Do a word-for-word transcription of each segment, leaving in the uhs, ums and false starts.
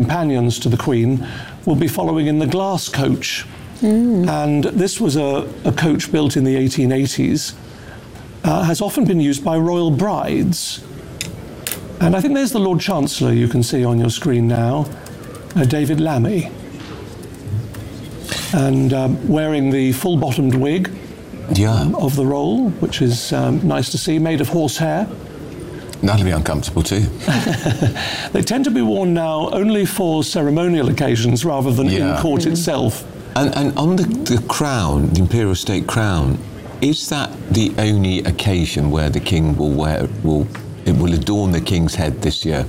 companions to the Queen will be following in the glass coach. Mm. And this was a, a coach built in the eighteen eighties, uh, has often been used by royal brides. And I think there's the Lord Chancellor you can see on your screen now, uh, David Lammy. And um, wearing the full-bottomed wig yeah. um, of the role, which is um, nice to see, made of horsehair. That'll be uncomfortable too. They tend to be worn now only for ceremonial occasions rather than yeah. in court mm. itself. And, and on the, the crown, the imperial state crown, is that the only occasion where the king will wear, will it will adorn the king's head this year?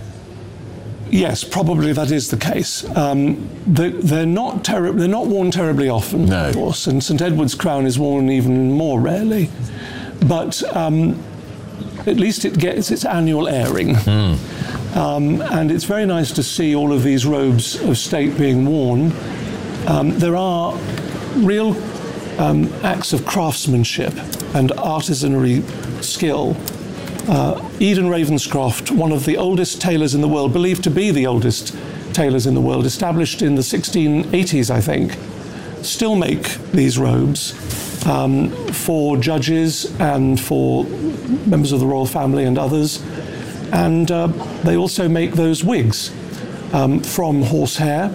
Yes, probably that is the case. Um, they, they're not terri- they're not worn terribly often, no. of course, and St Edward's crown is worn even more rarely. But um, at least it gets its annual airing. Mm. Um, and it's very nice to see all of these robes of state being worn. Um, there are real um, acts of craftsmanship and artisanry skill. Uh, Eden Ravenscroft, one of the oldest tailors in the world, believed to be the oldest tailors in the world, established in the sixteen eighties, I think, still make these robes um, for judges and for members of the royal family and others. And uh, they also make those wigs um, from horsehair.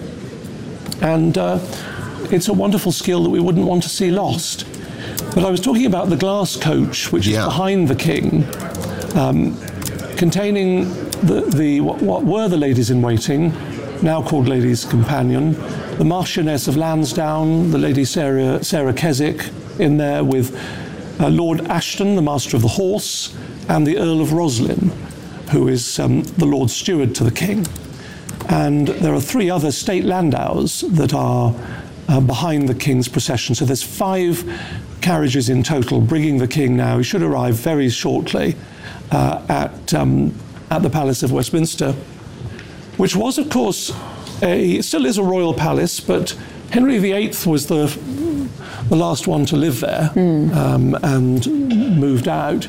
And uh, it's a wonderful skill that we wouldn't want to see lost. But I was talking about the glass coach, which yeah. is behind the king, um, containing the, the what, what were the ladies-in-waiting, now called ladies' companion, the Marchioness of Lansdowne, the Lady Sarah, Sarah Keswick, in there with uh, Lord Ashton, the Master of the Horse, and the Earl of Roslin, who is um, the Lord Steward to the king. And there are three other state landaus that are uh, behind the king's procession. So there's five carriages in total bringing the king now. He should arrive very shortly uh, at, um, at the Palace of Westminster, which was, of course, a, it still is a royal palace, but Henry the Eighth was the, the last one to live there mm. um, and moved out.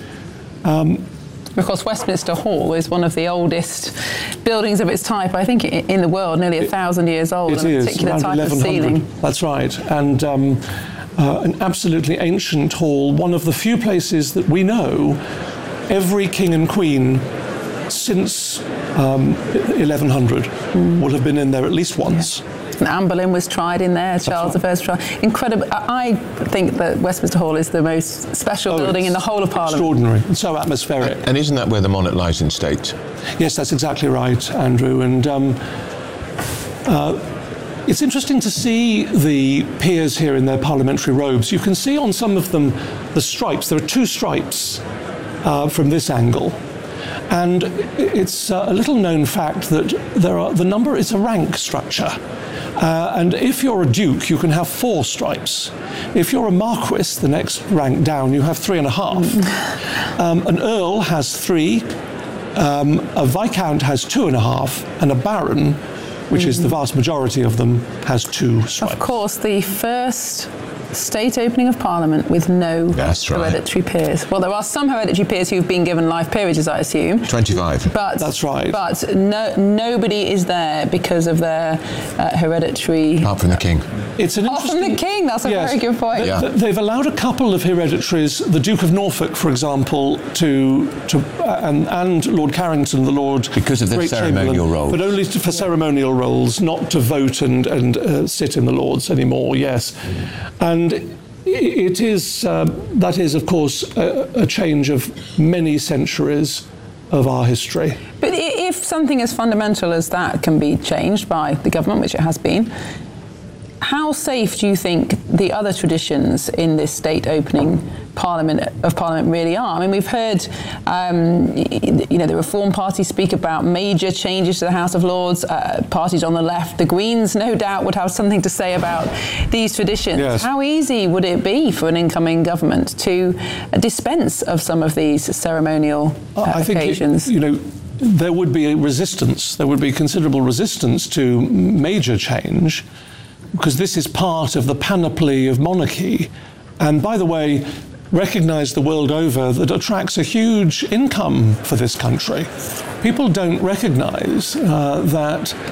Um, Of course, Westminster Hall is one of the oldest buildings of its type, I think, in the world, nearly a thousand years old. It and is, a particular around type of ceiling. That's right. And um, uh, an absolutely ancient hall, one of the few places that we know every king and queen since um, eleven hundred mm. will have been in there at least once. Yeah. And Anne Boleyn was tried in there, Charles the First trial. Incredible. I think that Westminster Hall is the most special oh, building in the whole of Parliament. Extraordinary. And so atmospheric. And isn't that where the monarch lies in state? Yes, that's exactly right, Andrew. And um, uh, it's interesting to see the peers here in their parliamentary robes. You can see on some of them the stripes. There are two stripes uh, from this angle. And it's uh, a little known fact that there are the number is a rank structure. Uh, and if you're a duke, you can have four stripes. If you're a marquis, the next rank down, you have three and a half. Um, an earl has three, um, a viscount has two and a half, and a baron, which mm. is the vast majority of them, has two stripes. Of course, the first state opening of Parliament with no That's right. hereditary peers. Well, there are some hereditary peers who've been given life peerages, I assume. twenty-five. But That's right. But no, nobody is there because of their uh, hereditary... Apart from the king. It's an Apart from the king, that's a yes, very good point. Yeah. They've allowed a couple of hereditaries, the Duke of Norfolk, for example, to, to uh, and, and Lord Carrington, the Lord... Because of their ceremonial roles. But only to, for yeah. ceremonial roles, not to vote and, and uh, sit in the Lords anymore, yes. And it is, uh, that is, of course, a, a change of many centuries of our history. But if something as fundamental as that can be changed by the government, which it has been, how safe do you think the other traditions in this state opening Parliament of Parliament really are? I mean, we've heard, um, you know, the Reform Party speak about major changes to the House of Lords. Uh, parties on the left, the Greens, no doubt, would have something to say about these traditions. Yes. How easy would it be for an incoming government to dispense of some of these ceremonial uh, I think occasions? It, you know, there would be a resistance. There would be considerable resistance to major change, because this is part of the panoply of monarchy. And by the way, recognised the world over, that attracts a huge income for this country. People don't recognise uh, that